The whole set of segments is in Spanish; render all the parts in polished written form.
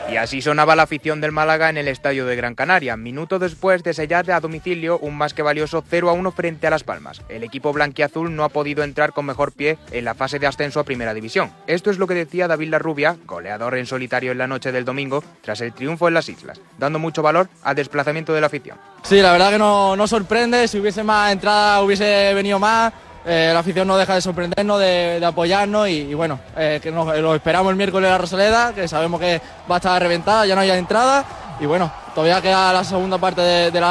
Y así sonaba la afición del Málaga en el estadio de Gran Canaria, minuto después de sellar a domicilio un más que valioso 0-1 frente a Las Palmas. El equipo blanquiazul no ha podido entrar con mejor pie en la fase de ascenso a Primera División. Esto es lo que decía David Larrubia, goleador en solitario en la noche del domingo, tras el triunfo en las Islas, dando mucho valor al desplazamiento de la afición. Sí, la verdad que no sorprende, si hubiese más entrada hubiese venido más. La afición no deja de sorprendernos, de apoyarnos y bueno, que lo esperamos el miércoles en la Rosaleda, que sabemos que va a estar reventada, ya no hay entrada y bueno, todavía queda la segunda parte de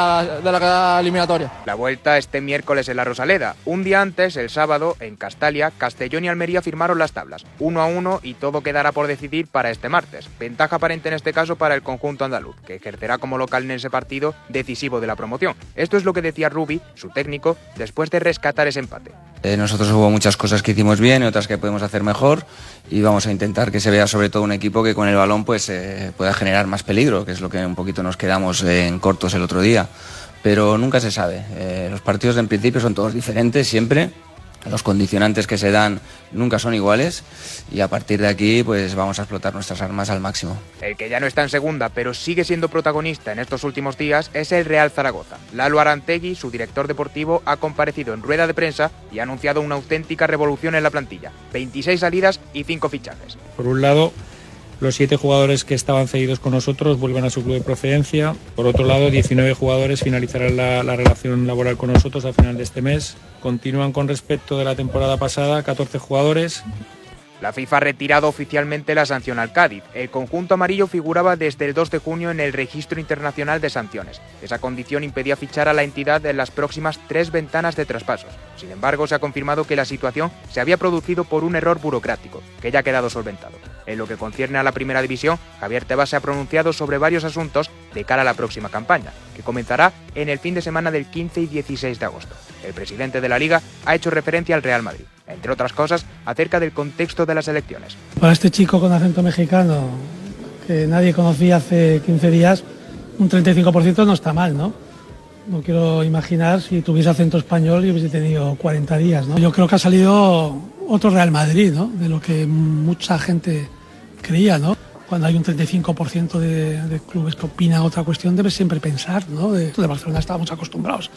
la eliminatoria. La vuelta este miércoles en la Rosaleda. Un día antes, el sábado, en Castalia, Castellón y Almería firmaron las tablas, 1-1 y todo quedará por decidir para este martes. Ventaja aparente en este caso para el conjunto andaluz, que ejercerá como local en ese partido decisivo de la promoción. Esto es lo que decía Rubi, su técnico, después de rescatar ese empate. Nosotros hubo muchas cosas que hicimos bien y otras que podemos hacer mejor y vamos a intentar que se vea sobre todo un equipo que con el balón pues pueda generar más peligro, que es lo que un poquito nos quedamos en cortos el otro día, pero nunca se sabe. Los partidos en principio son todos diferentes siempre, los condicionantes que se dan nunca son iguales y a partir de aquí pues vamos a explotar nuestras armas al máximo. El que ya no está en segunda pero sigue siendo protagonista en estos últimos días es el Real Zaragoza. Lalo Arantegui, su director deportivo, ha comparecido en rueda de prensa y ha anunciado una auténtica revolución en la plantilla. 26 salidas y 5 fichajes. Por un lado, los 7 jugadores que estaban cedidos con nosotros vuelven a su club de procedencia. Por otro lado, 19 jugadores finalizarán la relación laboral con nosotros a final de este mes. Continúan con respecto de la temporada pasada 14 jugadores. La FIFA ha retirado oficialmente la sanción al Cádiz. El conjunto amarillo figuraba desde el 2 de junio en el Registro Internacional de Sanciones. Esa condición impedía fichar a la entidad en las próximas 3 ventanas de traspasos. Sin embargo, se ha confirmado que la situación se había producido por un error burocrático, que ya ha quedado solventado. En lo que concierne a la Primera División, Javier Tebas se ha pronunciado sobre varios asuntos de cara a la próxima campaña, que comenzará en el fin de semana del 15 y 16 de agosto. El presidente de la Liga ha hecho referencia al Real Madrid, entre otras cosas, acerca del contexto de las elecciones. Para este chico con acento mexicano, que nadie conocía hace 15 días, un 35% no está mal, ¿no? No quiero imaginar si tuviese acento español y hubiese tenido 40 días, ¿no? Yo creo que ha salido otro Real Madrid, ¿no? De lo que mucha gente creía, ¿no? Cuando hay un 35% de clubes que opinan otra cuestión, debes siempre pensar, ¿no? De Barcelona estábamos acostumbrados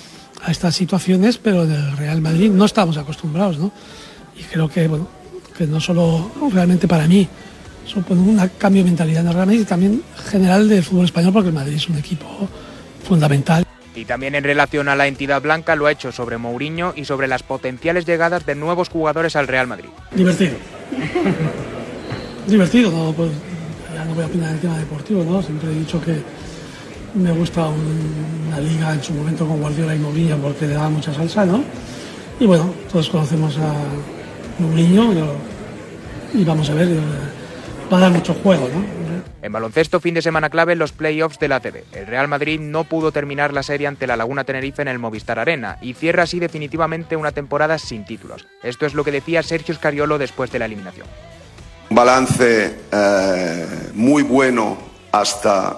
a estas situaciones, pero del Real Madrid no estábamos acostumbrados, ¿no? Y creo que, bueno, que no solo realmente para mí supone un cambio de mentalidad en el Real Madrid, y también general del fútbol español, porque el Madrid es un equipo fundamental. Y también en relación a la entidad blanca lo ha hecho sobre Mourinho y sobre las potenciales llegadas de nuevos jugadores al Real Madrid. Divertido. Divertido, no, pues ya no voy a opinar en el tema deportivo, ¿no? Siempre he dicho que me gusta una liga en su momento con Guardiola y Mourinho porque le daba mucha salsa, ¿no? Y bueno, todos conocemos a Mourinho y vamos a ver, va a dar mucho juego, ¿no? En baloncesto, fin de semana clave en los play-offs de la ACB. El Real Madrid no pudo terminar la serie ante la Laguna Tenerife en el Movistar Arena y cierra así definitivamente una temporada sin títulos. Esto es lo que decía Sergio Scariolo después de la eliminación. Un balance muy bueno hasta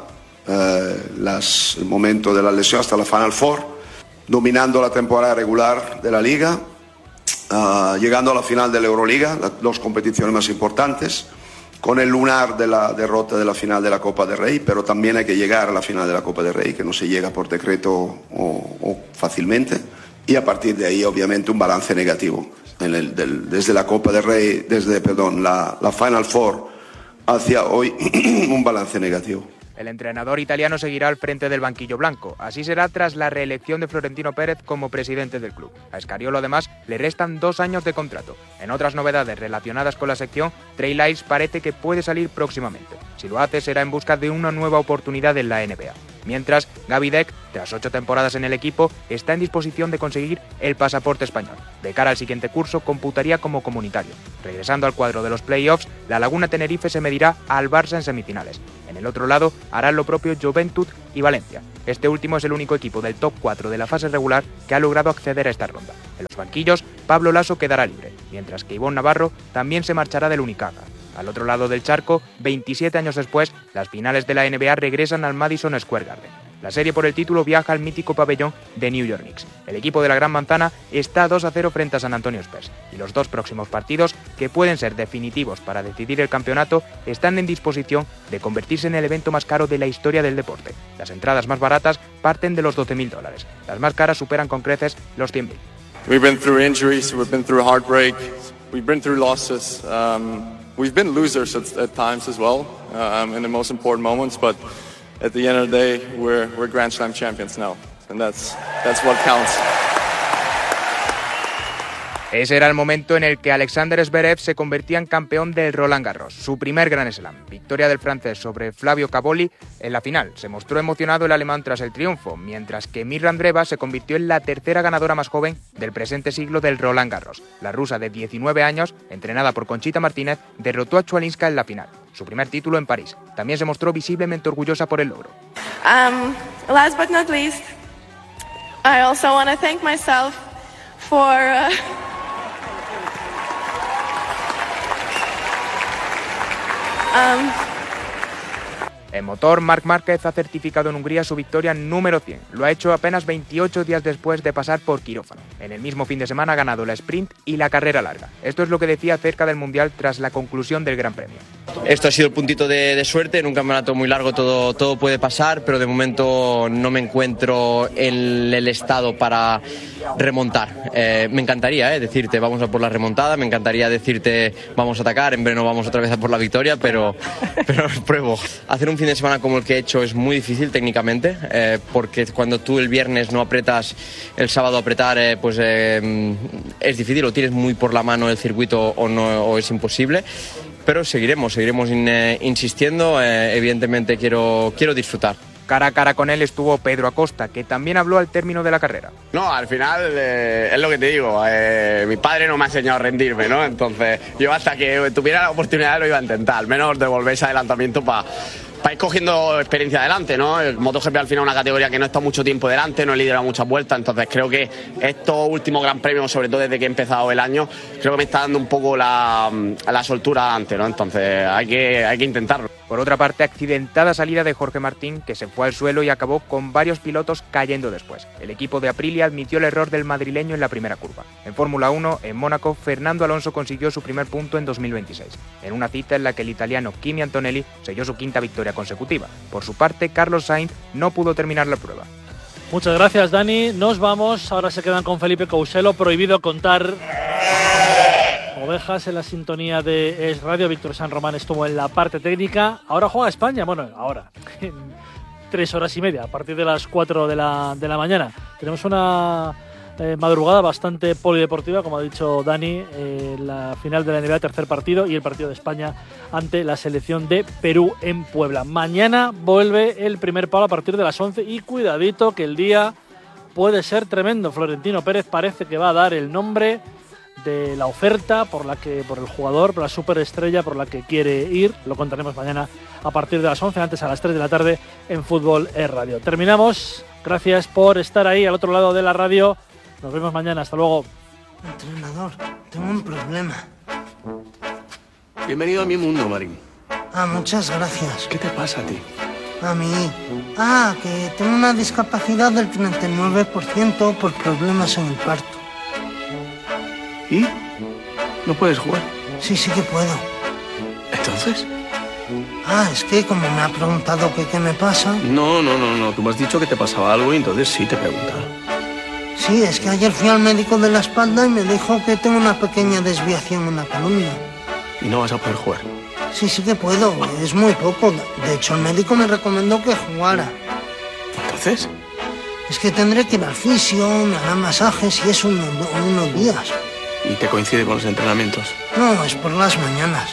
el momento de la lesión, hasta la Final Four, dominando la temporada regular de la Liga, llegando a la final de la Euroliga, las 2 competiciones más importantes, con el lunar de la derrota de la final de la Copa del Rey, pero también hay que llegar a la final de la Copa del Rey, que no se llega por decreto o fácilmente, y a partir de ahí obviamente un balance negativo. Desde la Copa del Rey, la Final Four hacia hoy, un balance negativo. El entrenador italiano seguirá al frente del banquillo blanco. Así será tras la reelección de Florentino Pérez como presidente del club. A Scariolo, además, le restan 2 años de contrato. En otras novedades relacionadas con la sección, Trey Lyles parece que puede salir próximamente. Si lo hace, será en busca de una nueva oportunidad en la NBA. Mientras, Gaby Deck, tras 8 temporadas en el equipo, está en disposición de conseguir el pasaporte español. De cara al siguiente curso, computaría como comunitario. Regresando al cuadro de los playoffs, la Laguna Tenerife se medirá al Barça en semifinales. En el otro lado, harán lo propio Juventud y Valencia. Este último es el único equipo del top 4 de la fase regular que ha logrado acceder a esta ronda. En los banquillos, Pablo Laso quedará libre, mientras que Ivonne Navarro también se marchará del Unicaja. Al otro lado del charco, 27 años después, las finales de la NBA regresan al Madison Square Garden. La serie por el título viaja al mítico pabellón de New York Knicks. El equipo de la Gran Manzana está 2-0 frente a San Antonio Spurs y los dos próximos partidos, que pueden ser definitivos para decidir el campeonato, están en disposición de convertirse en el evento más caro de la historia del deporte. Las entradas más baratas parten de los $12.000. Las más caras superan con creces los $100.000. We've been through injuries, we've been through heartbreak, we've been through losses. We've been losers at times as well, in the most important moments, but at the end of the day, we're Grand Slam champions now, and that's what counts. Ese era el momento en el que Alexander Zverev se convertía en campeón del Roland Garros, su primer Grand Slam. Victoria del francés sobre Flavio Cobolli en la final. Se mostró emocionado el alemán tras el triunfo, mientras que Mirra Andreeva se convirtió en la tercera ganadora más joven del presente siglo del Roland Garros. La rusa de 19 años, entrenada por Conchita Martínez, derrotó a Chwalinska en la final, su primer título en París. También se mostró visiblemente orgullosa por el logro. Last but not least, I also want to thank myself for En motor, Marc Márquez ha certificado en Hungría su victoria número 100. Lo ha hecho apenas 28 días después de pasar por quirófano. En el mismo fin de semana ha ganado la sprint y la carrera larga. Esto es lo que decía acerca del Mundial tras la conclusión del Gran Premio. Esto ha sido el puntito de suerte. En un campeonato muy largo todo puede pasar, pero de momento no me encuentro en el estado para remontar. Me encantaría decirte vamos a por la remontada, me encantaría decirte vamos a atacar, en verano vamos otra vez a por la victoria, pero pruebo. Hacer un fin de semana como el que he hecho es muy difícil técnicamente, porque cuando tú el viernes no apretas, el sábado apretar, pues es difícil, o tienes muy por la mano el circuito o es imposible. Pero seguiremos insistiendo, evidentemente quiero disfrutar. Cara a cara con él estuvo Pedro Acosta, que también habló al término de la carrera. No, al final es lo que te digo, mi padre no me ha enseñado a rendirme, ¿no? Entonces yo hasta que tuviera la oportunidad lo iba a intentar, al menos devolver ese adelantamiento para ir cogiendo experiencia adelante, ¿no? El MotoGP al final es una categoría que no está mucho tiempo delante, no he liderado muchas vueltas, entonces creo que estos últimos Gran Premios, sobre todo desde que he empezado el año, creo que me está dando un poco la soltura antes, ¿no? Entonces hay que intentarlo. Por otra parte, accidentada salida de Jorge Martín, que se fue al suelo y acabó con varios pilotos cayendo después. El equipo de Aprilia admitió el error del madrileño en la primera curva. En Fórmula 1, en Mónaco, Fernando Alonso consiguió su primer punto en 2026, en una cita en la que el italiano Kimi Antonelli selló su quinta victoria consecutiva. Por su parte, Carlos Sainz no pudo terminar la prueba. Muchas gracias, Dani. Nos vamos. Ahora se quedan con Felipe Couselo. Prohibido contar ovejas en la sintonía de Es Radio. Víctor San Román estuvo en la parte técnica. Ahora juega España. Bueno, ahora. En 3 horas y media, a partir de las 4 de la mañana. Tenemos una madrugada bastante polideportiva, como ha dicho Dani. La final de la NBA, tercer partido, y el partido de España ante la selección de Perú en Puebla. Mañana vuelve el primer palo a partir de las 11 y cuidadito que el día puede ser tremendo. Florentino Pérez parece que va a dar el nombre de la oferta por el jugador, por la superestrella por la que quiere ir. Lo contaremos mañana a partir de las 11, antes a las 3 de la tarde en Fútbol Es Radio. Terminamos. Gracias por estar ahí al otro lado de la radio. Nos vemos mañana. Hasta luego. Entrenador, tengo un problema. Bienvenido a mi mundo, Marín. Muchas gracias. ¿Qué te pasa a ti? A mí. Que tengo una discapacidad del 39% por problemas en el parto. ¿Y? ¿No puedes jugar? Sí que puedo. ¿Entonces? Es que como me ha preguntado qué me pasa... No. Tú me has dicho que te pasaba algo y entonces sí te preguntaba. Sí, es que ayer fui al médico de la espalda y me dijo que tengo una pequeña desviación en la columna. ¿Y no vas a poder jugar? Sí que puedo. Es muy poco. De hecho, el médico me recomendó que jugara. ¿Entonces? Es que tendré que ir al fisio, me harán masajes y eso en unos días. ¿Y te coincide con los entrenamientos? No, es por las mañanas.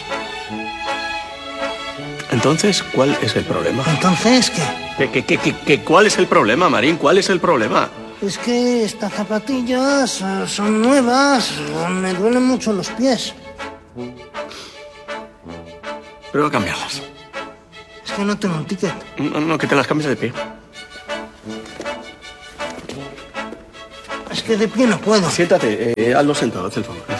Entonces, ¿cuál es el problema? ¿Entonces qué? ¿Cuál es el problema, Marín? ¿Cuál es el problema? Es que estas zapatillas son nuevas, me duelen mucho los pies. Prueba a cambiarlas. Es que no tengo un ticket. No, que te las cambies de pie. Es que de pie no puedo. Siéntate, hazlo sentado, haz el favor.